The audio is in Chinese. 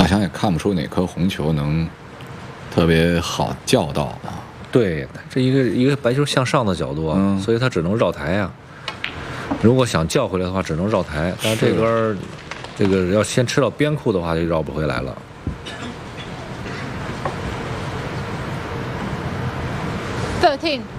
好像也看不出哪颗红球能特别好叫到啊。 对，这一个白球向上的角度啊，所以它只能绕台啊。如果想叫回来的话，只能绕台，但是这边这个要先吃到边库的话，就绕不回来了。 13.